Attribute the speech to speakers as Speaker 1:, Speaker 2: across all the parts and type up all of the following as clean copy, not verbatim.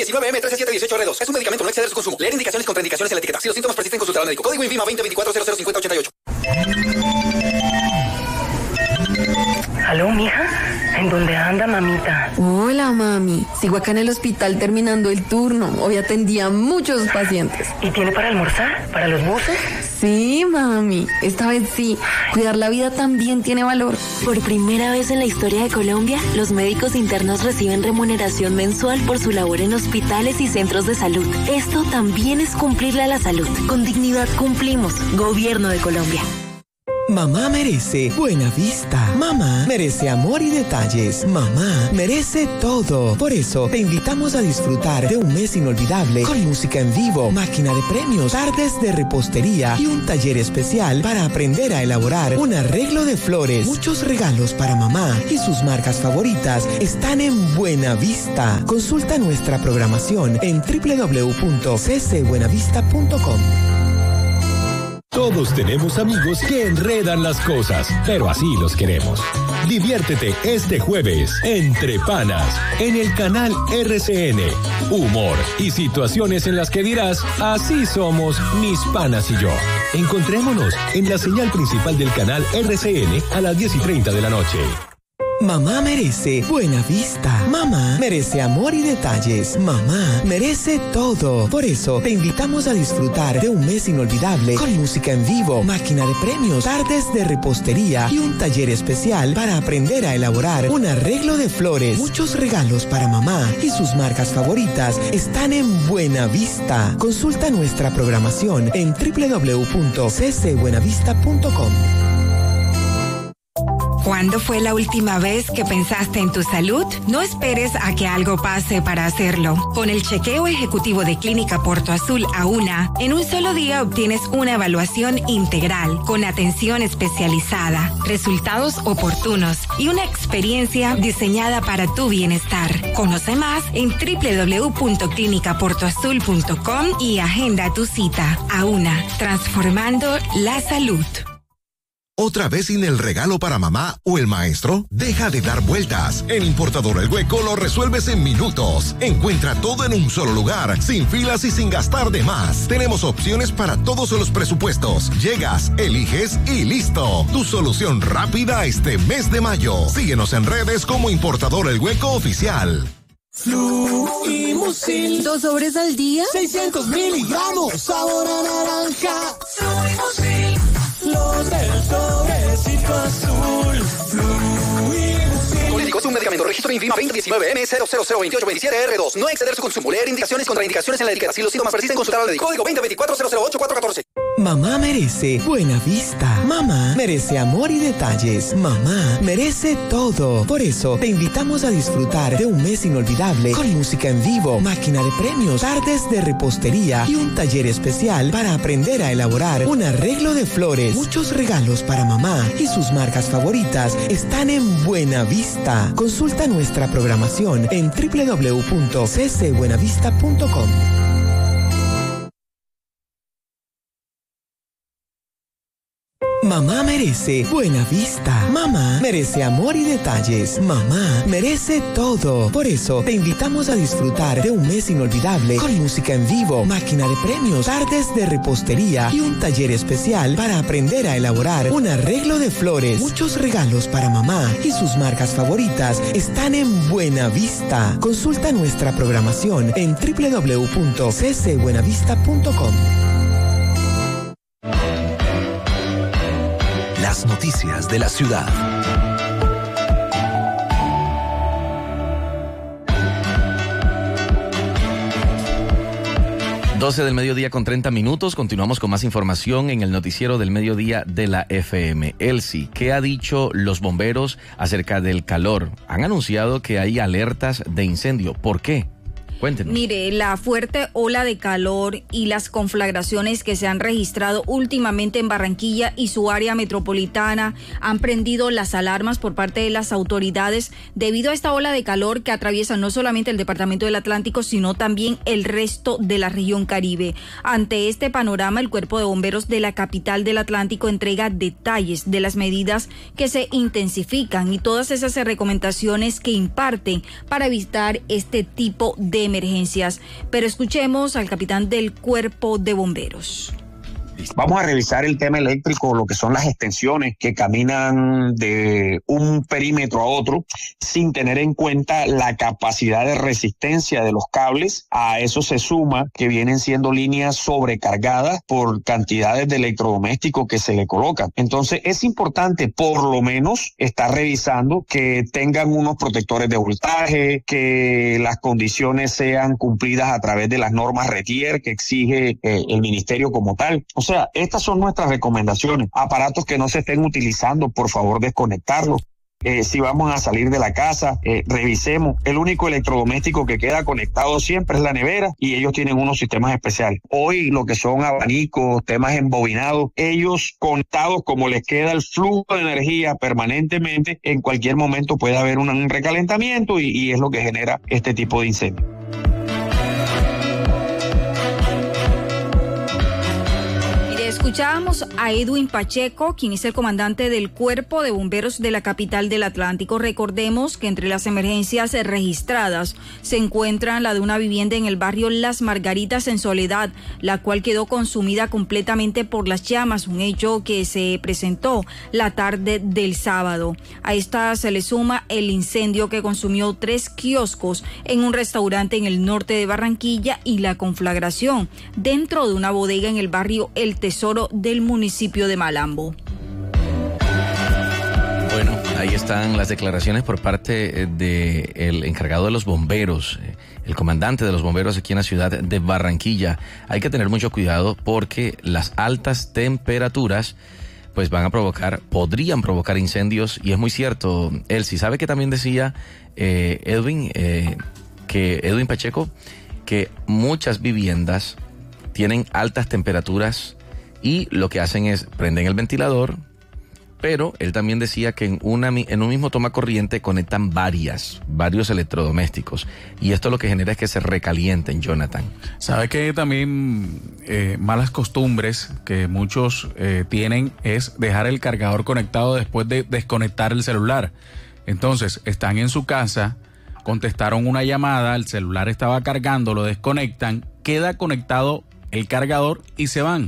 Speaker 1: 19M3718R2. Es un medicamento, no exceder su consumo. Leer indicaciones y contraindicaciones en la etiqueta. Si los síntomas persisten, consultar al médico. Código INVIMA 2024-005088.
Speaker 2: ¿Aló, mija? ¿En dónde anda, mamita?
Speaker 3: Hola, mami. Sigo acá en el hospital terminando el turno. Hoy atendí a muchos pacientes.
Speaker 2: ¿Y tiene para almorzar? ¿Para los buzos?
Speaker 3: Sí, mami. Esta vez sí. Cuidar la vida también tiene valor.
Speaker 4: Por primera vez en la historia de Colombia, los médicos internos reciben remuneración mensual por su labor en hospitales y centros de salud. Esto también es cumplirle a la salud. Con dignidad cumplimos. Gobierno de Colombia.
Speaker 5: Mamá merece buena vista. Mamá merece amor y detalles. Mamá merece todo. Por eso te invitamos a disfrutar de un mes inolvidable con música en vivo, máquina de premios, tardes de repostería y un taller especial para aprender a elaborar un arreglo de flores. Muchos regalos para mamá y sus marcas favoritas están en Buena Vista. Consulta nuestra programación en www.ccbuenavista.com.
Speaker 6: Todos tenemos amigos que enredan las cosas, pero así los queremos. Diviértete este jueves, Entre Panas, en el canal RCN. Humor y situaciones en las que dirás, así somos mis panas y yo. Encontrémonos en la señal principal del canal RCN a las 10:30 de la noche.
Speaker 5: Mamá merece buena vista. Mamá merece amor y detalles. Mamá merece todo. Por eso te invitamos a disfrutar de un mes inolvidable con música en vivo, máquina de premios, tardes de repostería y un taller especial para aprender a elaborar un arreglo de flores. Muchos regalos para mamá y sus marcas favoritas están en Buena Vista. Consulta nuestra programación en www.ccbuenavista.com.
Speaker 7: ¿Cuándo fue la última vez que pensaste en tu salud? No esperes a que algo pase para hacerlo. Con el chequeo ejecutivo de Clínica Porto Azul AUNA, en un solo día obtienes una evaluación integral, con atención especializada, resultados oportunos y una experiencia diseñada para tu bienestar. Conoce más en www.clinicaportoazul.com y agenda tu cita. AUNA, transformando la salud.
Speaker 8: ¿Otra vez sin el regalo para mamá o el maestro? Deja de dar vueltas. En Importador El Hueco lo resuelves en minutos. Encuentra todo en un solo lugar, sin filas y sin gastar de más. Tenemos opciones para todos los presupuestos. Llegas, eliges y listo. Tu solución rápida este mes de mayo. Síguenos en redes como Importador El Hueco Oficial.
Speaker 9: Fluimusil.
Speaker 3: 2 sobres al día.
Speaker 9: 600 miligramos. Sabor a naranja. Fluimusil. Los del sobrecito azul. Fluimusil.
Speaker 1: Político es un medicamento. Registro INVIMA 2019M000287R2. No exceder su consumo. Leer indicaciones y contraindicaciones en la etiqueta. Si los síntomas persisten, consultar al médico. Código 2024-008414.
Speaker 5: Mamá merece buena vista. Mamá merece amor y detalles. Mamá merece todo. Por eso te invitamos a disfrutar de un mes inolvidable con música en vivo, máquina de premios, tardes de repostería y un taller especial para aprender a elaborar un arreglo de flores. Muchos regalos para mamá y sus marcas favoritas están en Buena Vista. Consulta nuestra programación en www.ccbuenavista.com. Mamá merece buena vista. Mamá merece amor y detalles. Mamá merece todo. Por eso te invitamos a disfrutar de un mes inolvidable con música en vivo, máquina de premios, tardes de repostería y un taller especial para aprender a elaborar un arreglo de flores. Muchos regalos para mamá y sus marcas favoritas están en Buena Vista. Consulta nuestra programación en www.ccbuenavista.com.
Speaker 10: Las noticias de la ciudad.
Speaker 11: 12 del mediodía con 30 minutos. Continuamos con más información en el noticiero del mediodía de la FM. Elsie, ¿qué ha dicho los bomberos acerca del calor? Han anunciado que hay alertas de incendio. ¿Por qué? Cuéntenos.
Speaker 12: Mire, la fuerte ola de calor y las conflagraciones que se han registrado últimamente en Barranquilla y su área metropolitana han prendido las alarmas por parte de las autoridades debido a esta ola de calor que atraviesa no solamente el departamento del Atlántico, sino también el resto de la región Caribe. Ante este panorama, el Cuerpo de Bomberos de la capital del Atlántico entrega detalles de las medidas que se intensifican y todas esas recomendaciones que imparten para evitar este tipo de emergencias. Pero escuchemos al capitán del Cuerpo de Bomberos.
Speaker 13: Vamos a revisar el tema eléctrico, lo que son las extensiones que caminan de un perímetro a otro sin tener en cuenta la capacidad de resistencia de los cables. A eso se suma que vienen siendo líneas sobrecargadas por cantidades de electrodomésticos que se le colocan. Entonces es importante por lo menos estar revisando que tengan unos protectores de voltaje, que las condiciones sean cumplidas a través de las normas RETIER que exige el ministerio como tal. O sea, estas son nuestras recomendaciones. Aparatos que no se estén utilizando, por favor, desconectarlos. Si vamos a salir de la casa, revisemos. El único electrodoméstico que queda conectado siempre es la nevera y ellos tienen unos sistemas especiales. Hoy lo que son abanicos, temas embobinados, ellos conectados como les queda el flujo de energía permanentemente, en cualquier momento puede haber un recalentamiento y es lo que genera este tipo de incendio.
Speaker 12: Escuchábamos a Edwin Pacheco, quien es el comandante del Cuerpo de Bomberos de la capital del Atlántico. Recordemos que entre las emergencias registradas se encuentra la de una vivienda en el barrio Las Margaritas en Soledad, la cual quedó consumida completamente por las llamas, un hecho que se presentó la tarde del sábado. A esta se le suma el incendio que consumió 3 kioscos en un restaurante en el norte de Barranquilla y la conflagración dentro de una bodega en el barrio El Tesoro del municipio de Malambo.
Speaker 11: Bueno, ahí están las declaraciones por parte del encargado de los bomberos, el comandante de los bomberos aquí en la ciudad de Barranquilla. Hay que tener mucho cuidado porque las altas temperaturas pues podrían provocar incendios, y es muy cierto. Elsie, ¿sabe que también decía Edwin Pacheco, que muchas viviendas tienen altas temperaturas y lo que hacen es prenden el ventilador, pero él también decía que en un mismo toma corriente conectan varios electrodomésticos, y esto lo que genera es que se recalienten, Jonathan.
Speaker 14: ¿Sabe que también malas costumbres que muchos tienen es dejar el cargador conectado después de desconectar el celular? Entonces, están en su casa, contestaron una llamada, el celular estaba cargando, lo desconectan, queda conectado el cargador y se van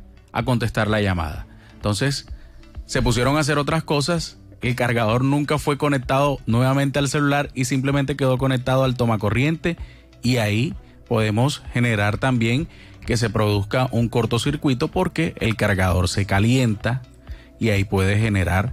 Speaker 14: a contestar la llamada. Entonces se pusieron a hacer otras cosas, el cargador nunca fue conectado nuevamente al celular y simplemente quedó conectado al tomacorriente, y ahí podemos generar también que se produzca un cortocircuito porque el cargador se calienta y ahí puede generar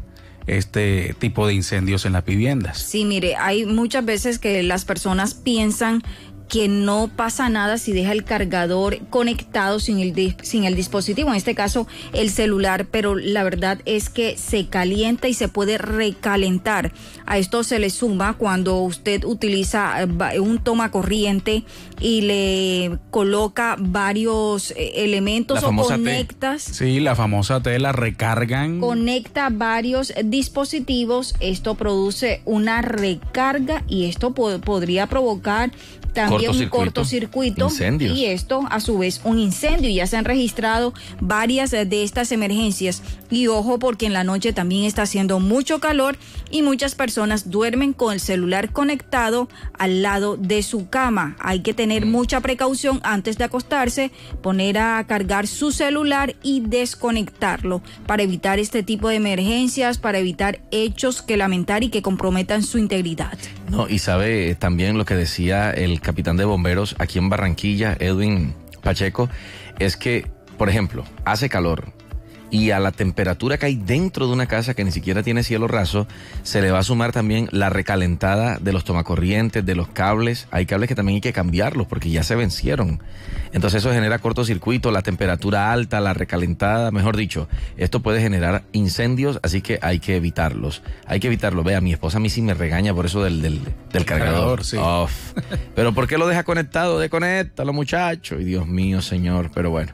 Speaker 14: este tipo de incendios en las viviendas.
Speaker 12: Sí, mire, hay muchas veces que las personas piensan que no pasa nada si deja el cargador conectado sin el dispositivo, en este caso el celular, pero la verdad es que se calienta y se puede recalentar. A esto se le suma cuando usted utiliza un tomacorriente y le coloca varios elementos o conectas.
Speaker 14: Sí, la famosa T, la recargan.
Speaker 12: Conecta varios dispositivos, esto produce una recarga y esto podría provocar también un cortocircuito,
Speaker 11: incendios.
Speaker 12: Y esto a su vez un incendio. Ya se han registrado varias de estas emergencias, y ojo porque en la noche también está haciendo mucho calor y muchas personas duermen con el celular conectado al lado de su cama. Hay que tener mucha precaución antes de acostarse, poner a cargar su celular y desconectarlo para evitar este tipo de emergencias, para evitar hechos que lamentar y que comprometan su integridad.
Speaker 11: No, y sabe también lo que decía el capitán de bomberos aquí en Barranquilla, Edwin Pacheco, es que, por ejemplo, hace calor y a la temperatura que hay dentro de una casa que ni siquiera tiene cielo raso, se le va a sumar también la recalentada de los tomacorrientes, de los cables. Hay cables que también hay que cambiarlos porque ya se vencieron. Entonces eso genera cortocircuito, la temperatura alta, la recalentada, mejor dicho, esto puede generar incendios, así que hay que evitarlos. Hay que evitarlo. Vea, mi esposa a mí sí me regaña por eso del cargador.
Speaker 14: Sí.
Speaker 11: Pero ¿por qué lo deja conectado? Desconéctalo, muchacho. Y Dios mío, señor, pero bueno.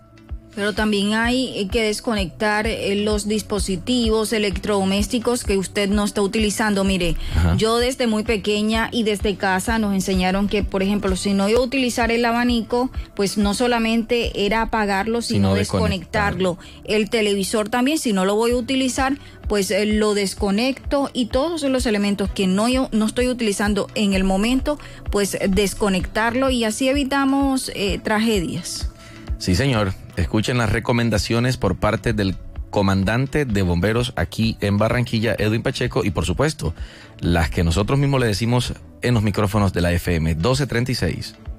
Speaker 12: Pero también hay que desconectar los dispositivos electrodomésticos que usted no está utilizando. Mire, yo desde muy pequeña y desde casa nos enseñaron que, por ejemplo, si no iba a utilizar el abanico, pues no solamente era apagarlo, sino desconectarlo. El televisor también, si no lo voy a utilizar, pues lo desconecto, y todos los elementos que no estoy utilizando en el momento, pues desconectarlo, y así evitamos tragedias.
Speaker 11: Sí, señor. Escuchen las recomendaciones por parte del comandante de bomberos aquí en Barranquilla, Edwin Pacheco, y por supuesto, las que nosotros mismos le decimos en los micrófonos de la FM 1236.